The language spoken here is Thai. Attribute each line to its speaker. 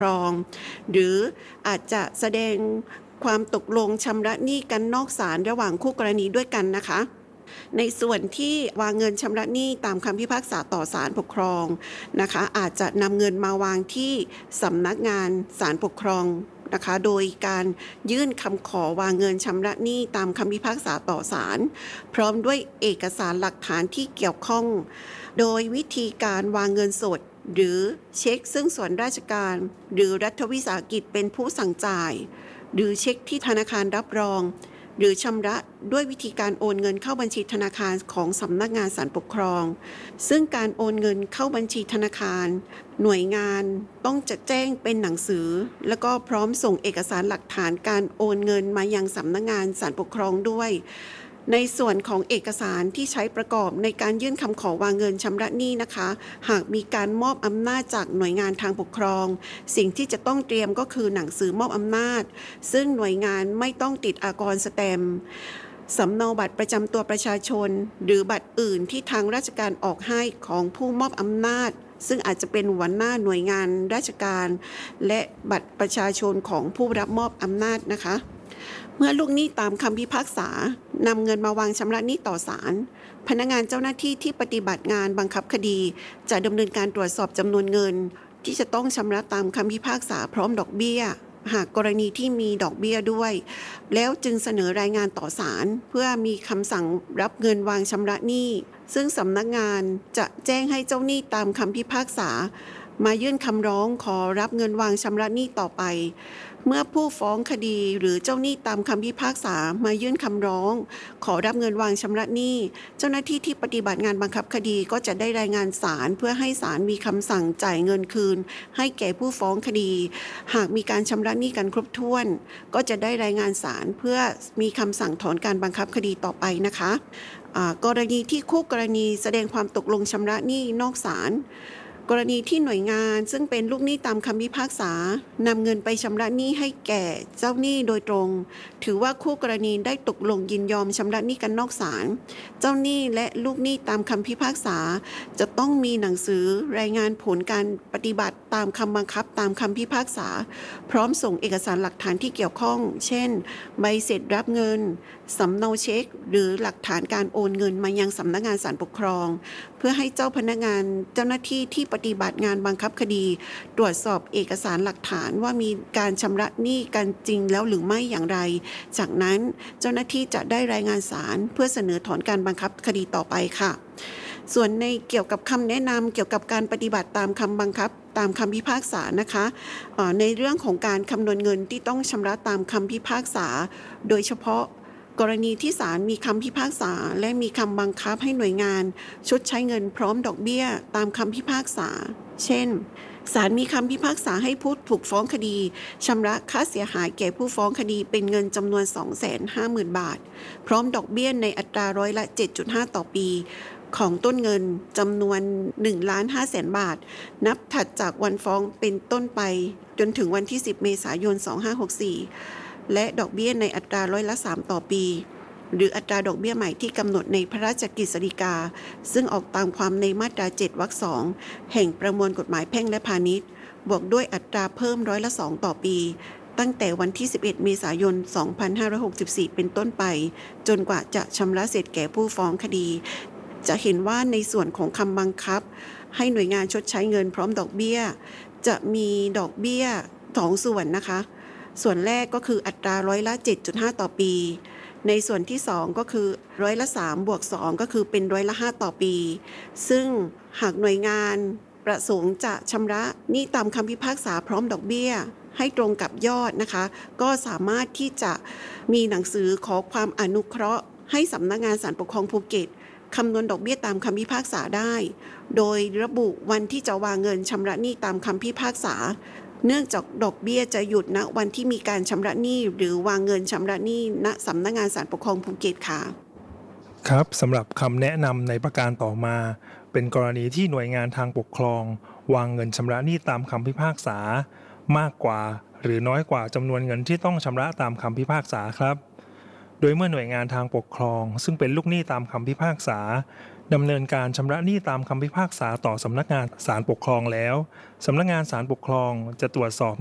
Speaker 1: รองหรืออาจจะแสดงความตกลงชำระหนี้กันนอกศาลระหว่างคู่กรณีด้วยกันนะคะในส่วนที่วางเงินชำระหนี้ตามคำพิพากษาต่อศาลปกครองนะคะอาจจะนำเงินมาวางที่สำนักงานศาลปกครองนะคะโดยการยื่นคำขอวางเงินชำระหนี้ตามคำพิพากษาต่อศาลพร้อมด้วยเอกสารหลักฐานที่เกี่ยวข้องโดยวิธีการวางเงินสดหรือเช็คซึ่งส่วนราชการหรือรัฐวิสาหกิจเป็นผู้สั่งจ่ายหรือเช็คที่ธนาคารรับรองหรือชำระด้วยวิธีการโอนเงินเข้าบัญชีธนาคารของสำนักงานศาลปกครองซึ่งการโอนเงินเข้าบัญชีธนาคารหน่วยงานต้องจะแจ้งเป็นหนังสือแล้วก็พร้อมส่งเอกสารหลักฐานการโอนเงินมายังสำนักงานศาลปกครองด้วยในส่วนของเอกสารที่ใช้ประกอบในการยื่นคำขอวางเงินชำระหนี้นะคะหากมีการมอบอำนาจจากหน่วยงานทางปกครองสิ่งที่จะต้องเตรียมก็คือหนังสือมอบอำนาจซึ่งหน่วยงานไม่ต้องติดอากรสแตมป์สำเนาบัตรประจำตัวประชาชนหรือบัตรอื่นที่ทางราชการออกให้ของผู้มอบอำนาจซึ่งอาจจะเป็นหัวหน้าหน่วยงานราชการและบัตรประชาชนของผู้รับมอบอำนาจนะคะเมื่อลูกหนี้ตามคำพิพากษานำเงินมาวางชำระหนี้ต่อศาลพนักงานเจ้าหน้าที่ที่ปฏิบัติงานบังคับคดีจะดำเนินการตรวจสอบจำนวนเงินที่จะต้องชำระตามคำพิพากษาพร้อมดอกเบี้ยหากกรณีที่มีดอกเบี้ยด้วยแล้วจึงเสนอรายงานต่อศาลเพื่อมีคำสั่งรับเงินวางชำระหนี้ซึ่งสำนักงานจะแจ้งให้เจ้าหนี้ตามคำพิพากษามายื่นคำร้องขอรับเงินวางชำระหนี้ต่อไปเมื่อผู้ฟ้องคดีหรือเจ้าหนี้ตามคำพิพากษามายื่นคำร้องขอรับเงินวางชำระหนี้เจ้าหน้าที่ที่ปฏิบัติงานบังคับคดีก็จะได้รายงานศาลเพื่อให้ศาลมีคำสั่งจ่ายเงินคืนให้แก่ผู้ฟ้องคดีหากมีการชำระหนี้กันครบถ้วนก็จะได้รายงานศาลเพื่อมีคำสั่งถอนการบังคับคดีต่อไปนะคะกรณีที่คู่กรณีแสดงความตกลงชำระหนี้นอกศาลกรณีที่หน่วยงานซึ่งเป็นลูกหนี้ตามคำพิพากษานำเงินไปชำระหนี้ให้แก่เจ้าหนี้โดยตรงถือว่าคู่กรณีได้ตกลงยินยอมชำระหนี้กันนอกศาลเจ้าหนี้และลูกหนี้ตามคำพิพากษาจะต้องมีหนังสือรายงานผลการปฏิบัติตามคำบังคับตามคำพิพากษาพร้อมส่งเอกสารหลักฐานที่เกี่ยวข้องเช่นใบเสร็จรับเงินสำเนาเช็คหรือหลักฐานการโอนเงินมายังสำนักงานศาลปกครองเพื่อให้เจ้าพนักงานเจ้าหน้าที่ที่ปฏิบัติงานบังคับคดีตรวจสอบเอกสารหลักฐานว่ามีการชำระหนี้กันจริงแล้วหรือไม่อย่างไรจากนั้นเจ้าหน้าที่จะได้รายงานศาลเพื่อเสนอถอนการบังคับคดีต่อไปค่ะส่วนในเกี่ยวกับคำแนะนำเกี่ยวกับการปฏิบัติตามคำบังคับตามคำพิพากษานะคะในเรื่องของการคำนวณเงินที่ต้องชำระตามคำพิพากษาโดยเฉพาะกรณีที่ศาลมีคำพิพากษาและมีคำบังคับให้หน่วยงานชดใช้เงินพร้อมดอกเบี้ยตามคำพิพากษาเช่นศาลมีคำพิพากษาให้ผู้ถูกฟ้องคดีชำระค่าเสียหายแก่ผู้ฟ้องคดีเป็นเงินจำนวน 250,000 บาทพร้อมดอกเบี้ยในอัตราร้อยละ 7.5 ต่อปีของต้นเงินจำนวน 1,500,000 บาทนับถัดจากวันฟ้องเป็นต้นไปจนถึงวันที่ 10 เมษายน 2564และดอกเบี้ยในอัตราร้อยละ 3 ต่อปีหรืออัตราดอกเบี้ยใหม่ที่กำหนดในพระราชกฤษฎีกาซึ่งออกตามความในมาตรา 7 วรรค 2 แห่งประมวลกฎหมายแพ่งและพาณิชย์บวกด้วยอัตราเพิ่มร้อยละ 2 ต่อปีตั้งแต่วันที่ 11 เมษายน 2564 เป็นต้นไปจนกว่าจะชำระเสร็จแก่ผู้ฟ้องคดีจะเห็นว่าในส่วนของคำบังคับให้หน่วยงานชดใช้เงินพร้อมดอกเบี้ยจะมีดอกเบี้ย2 ส่วนนะคะส่วนแรกก็คืออัตราร้อยละ 7.5 ต่อปีในส่วนที่2ก็คือร้อยละ 3 บวก 2 ก็คือเป็นร้อยละ 5 ต่อปีซึ่งหากหน่วยงานประสงค์จะชำระหนี้ตามคำพิพากษาพร้อมดอกเบี้ยให้ตรงกับยอดนะคะก็สามารถที่จะมีหนังสือขอความอนุเคราะห์ให้สำนักงานศาลปกครองภูเก็ตคำนวณดอกเบี้ยตามคำพิพากษาได้โดยระบุวันที่จะวางเงินชำระหนี้ตามคำพิพากษาเนื่องจากดอกเบี้ยจะหยุดณวันที่มีการชำระหนี้หรือวางเงินชำระหนี้ณสำนักงานศาลปกครองภูเก็ตค่ะ
Speaker 2: ครับสำหรับคำแนะนำในประการต่อมาเป็นกรณีที่หน่วยงานทางปกครองวางเงินชำระหนี้ตามคำพิพากษามากกว่าหรือน้อยกว่าจำนวนเงินที่ต้องชำระตามคำพิพากษาครับโดยเมื่อหน่วยงานทางปกครองซึ่งเป็นลูกหนี้ตามคำพิพากษาดำเนินการชำระหนี้ตามคำพิพากษาต่อสำนักงานศาลปกครองแล้วสำนักงานศาลปกครองจะตรวจสอบ